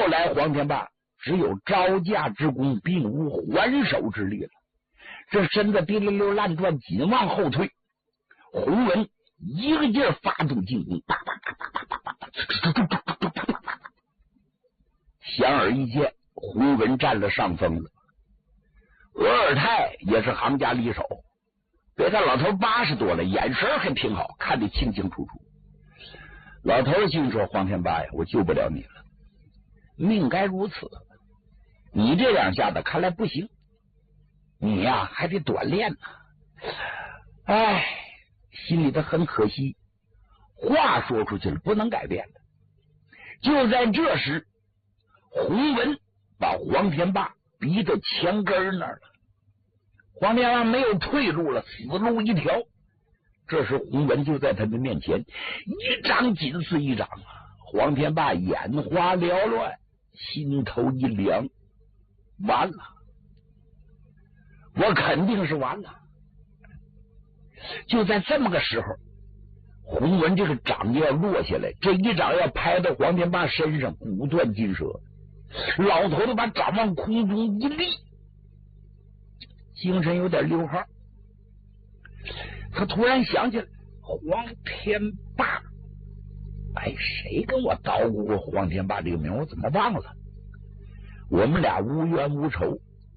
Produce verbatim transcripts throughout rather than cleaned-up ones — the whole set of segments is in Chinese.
来黄天霸只有招架之功，并无还手之力了。这身子滴溜溜乱转，紧往后退。洪文一个劲儿发动进攻，啪啪啪啪啪啪啪啪，显而易见，洪文占了上风了。额尔泰也是行家里手，别看老头八十多了，眼神还挺好，看得清清楚楚。老头心说：“黄天霸呀，我救不了你了，命该如此。你这两下子看来不行，你呀还得锻炼呢。”哎，心里头很可惜，话说出去了，不能改变了。就在这时，洪文把黄天霸逼到墙根那儿了，黄天霸没有退路了，死路一条。这时洪文就在他的面前，一掌紧似一掌啊！黄天霸眼花缭乱，心头一凉，完了，我肯定是完了。就在这么个时候，洪文这个掌要落下来，这一掌要拍到黄天霸身上，骨断筋折。老头子把掌往空中一立，精神有点溜号。他突然想起来，黄天霸，哎，谁跟我捣鼓过黄天霸这个名？我怎么忘了？我们俩无冤无仇。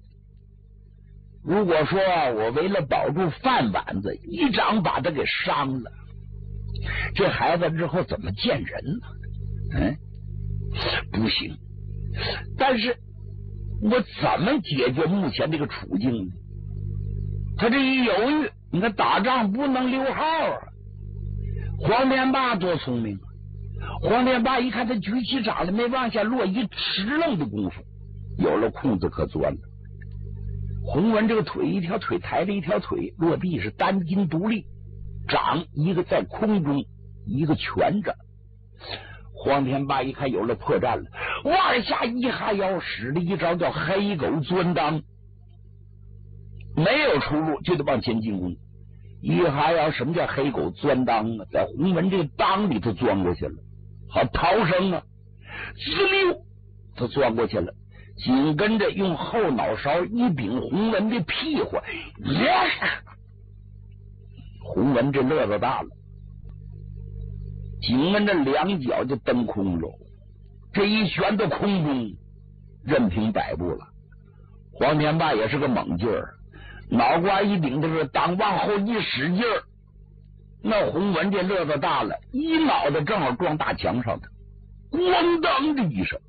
如果说我为了保住饭碗子，一掌把他给伤了，这孩子日后怎么见人呢？嗯，不行。但是我怎么解决目前这个处境呢？他这一犹豫，你看打仗不能溜号啊！黄天霸多聪明啊！黄天霸一看他举起掌来没往下落，一迟愣的功夫，有了空子可钻了。洪文这个腿一条腿抬着一条腿落地是单筋独立，掌一个在空中，一个蜷着。黄天霸一看有了破绽了，往下一哈腰，使了一招叫黑狗钻裆，没有出路就得往前进攻。一哈腰，什么叫黑狗钻裆啊？在洪文这个裆里头钻过去了，好逃生啊！滋溜，他钻过去了，紧跟着用后脑勺一顶洪文的屁股，呀！洪文这乐子大了，紧跟着两脚就蹬空了，这一旋到空中，任凭摆布了。黄天霸也是个猛劲儿，脑瓜一顶的是当往后一使劲儿，那洪文这乐子大了，一脑袋正好撞大墙上的，咣当的一声。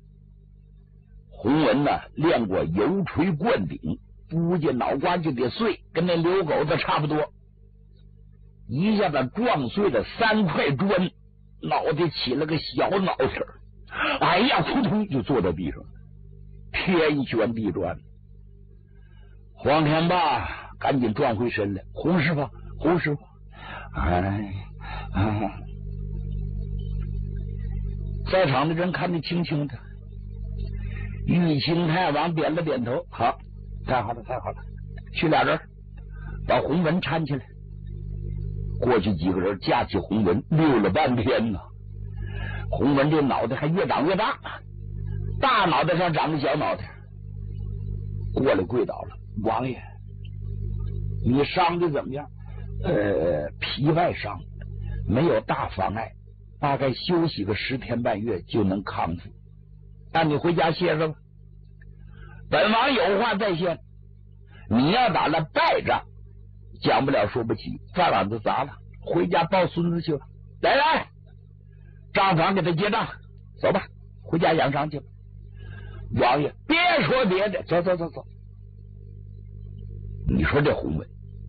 洪文呢练过油锤灌顶，估计脑瓜就得碎，跟那刘狗子差不多，一下子撞碎了三块砖，脑袋起了个小脑袋，哎呀，扑通就坐在地上，天旋地转。黄天霸赶紧转回身来，洪师傅，洪师傅，哎哎，在场的人看得清清的。玉清太王点了点头，好，太好了，太好了，去俩人把洪文搀起来。过去几个人架起洪文溜了半天呢，洪文这脑袋还越长越大，大脑袋上长个小脑袋，过来跪倒了，王爷，你伤的怎么样？呃，皮外伤，没有大妨碍，大概休息个十天半月就能康复。那你回家歇着吧。本王有话在先，你要打了败仗，讲不了说不起，饭碗子砸了，回家抱孙子去吧。来来，账房给他结账，走吧，回家养伤去吧。王爷，别说别的，走走走走。你说这洪文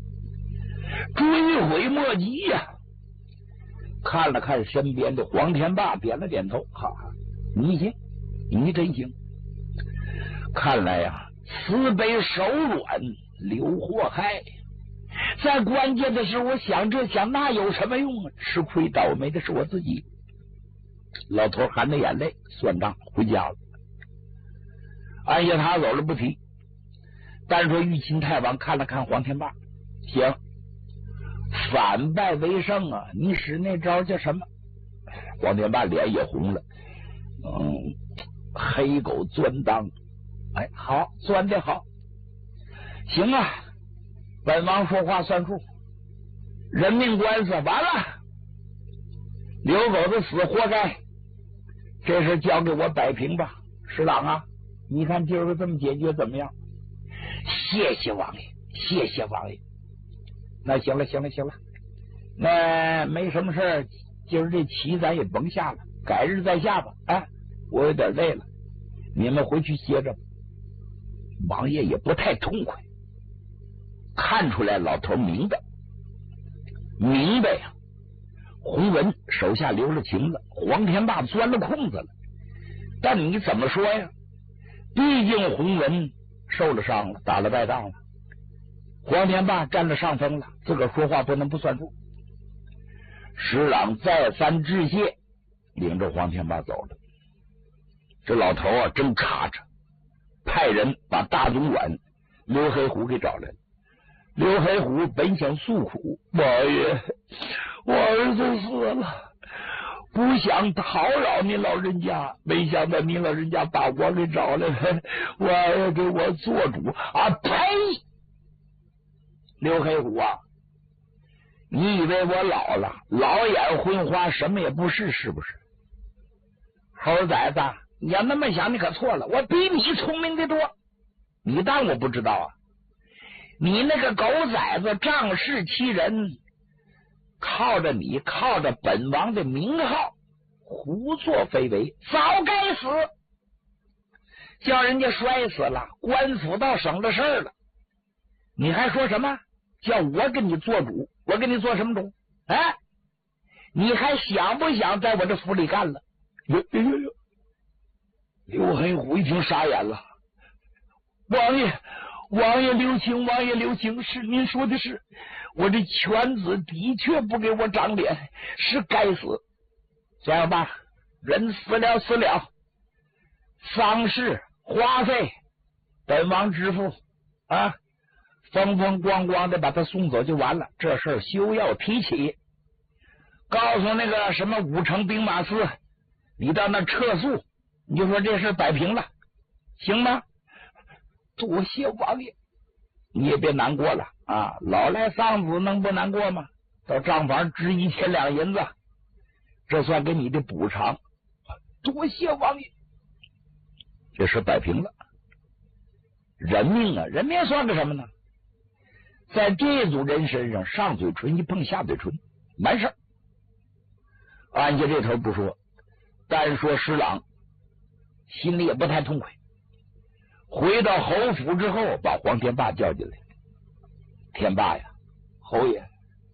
追悔莫及呀、啊！看了看身边的黄天霸，点了点头，哈哈，你行，你真行。看来呀、啊，慈悲手软，留祸害。在关键的时候，我想这想那有什么用啊？吃亏倒霉的是我自己。老头含着眼泪算账，回家了。按下他走了不提，单说玉清太王看了看黄天霸，行，反败为胜啊！你使那招叫什么？黄天霸脸也红了。嗯， 黑狗钻裆。哎，好，钻的好，行啊，本王说话算数，人命官司完了，刘狗子死活该，这事交给我摆平吧。石朗啊，你看今儿个这么解决怎么样？谢谢王爷，谢谢王爷。那行了，行了，行了，那没什么事儿，今儿这棋咱也甭下了，改日再下吧。啊，我有点累了，你们回去歇着吧。王爷也不太痛快，看出来老头明白，明白呀。洪文手下留了情了，黄天霸钻了空子了。但你怎么说呀？毕竟洪文受了伤了，打了败仗了，黄天霸占了上风了，自个儿说话不能不算数。石朗再三致谢，领着黄天霸走了。这老头啊，真卡着，派人把大总管刘黑虎给找来了。刘黑虎本想诉苦，王爷，我儿子死了，不想打扰您老人家，没想到您老人家把我给找来了，我要给我做主啊！呸！刘黑虎啊，你以为我老了，老眼昏花，什么也不是，是不是？猴崽子，你要那么想，你可错了，我比你聪明的多，你当我不知道啊？你那个狗崽子仗势欺人，靠着你，靠着本王的名号胡作非为，早该死，叫人家摔死了，官府倒省了事儿了，你还说什么叫我给你做主？我给你做什么主？哎，你还想不想在我这府里干了？呦呦呦呦！刘黑虎一听傻眼了，王爷，王爷留情，王爷留情，是您说的是，我这犬子的确不给我长脸，是该死。这样吧，人死了死了，丧事花费本王支付啊，风风光光的把他送走就完了，这事儿休要提起。告诉那个什么五城兵马司，你到那撤诉，你就说这事摆平了，行吗？多谢王爷，你也别难过了啊！老来丧子能不难过吗？到账房支一千两银子，这算给你的补偿。多谢王爷，这事摆平了。人命啊，人命算个什么呢？在这组人身上，上嘴唇一碰下嘴唇，完事儿。安家这头不说，单说施琅心里也不太痛快。回到侯府之后，把黄天霸叫进来。天霸呀，侯爷，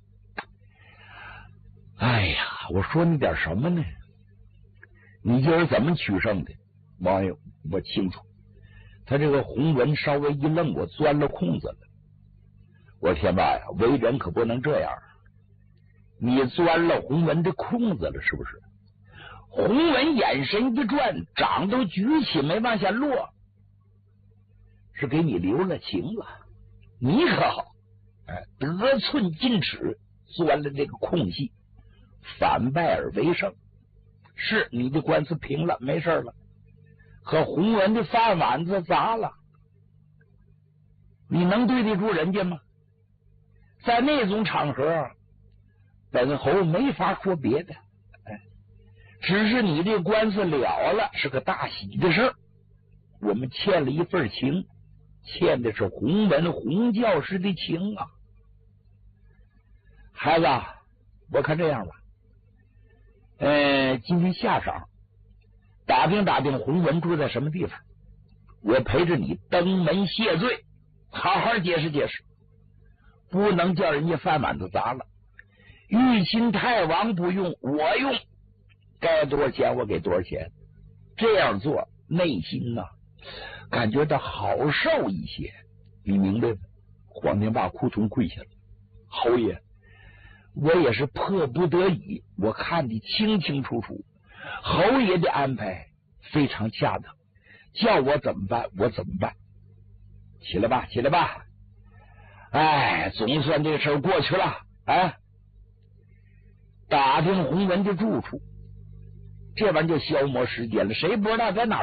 哎呀，我说你点什么呢？你今儿怎么取胜的？王爷，我清楚，他这个洪文稍微一愣，我钻了空子了。我说天霸呀，为人可不能这样，你钻了洪文的空子了，是不是？洪文眼神一转，掌都举起没往下落，是给你留了情了。你可好，哎，得寸进尺，钻了这个空隙，反败而为胜。是你的官司平了，没事了，可洪文的饭碗子砸了，你能对得住人家吗？在那种场合，本侯没法说别的，哎，只是你这官司了了，是个大喜的事儿。我们欠了一份情，欠的是洪文洪教师的情啊。孩子，我看这样吧，呃，今天下晌打听打听洪文住在什么地方，我陪着你登门谢罪，好好解释解释，不能叫人家饭碗子砸了。玉钦太王不用，我用，该多少钱我给多少钱，这样做内心呢、啊、感觉到好受一些，你明白吗？黄天霸扑通跪下了，侯爷，我也是迫不得已，我看得清清楚楚，侯爷的安排非常恰当，叫我怎么办我怎么办。起来吧起来吧，哎，总算这事儿过去了。哎，打听洪文的住处，这玩意儿就消磨时间了，谁不知道在哪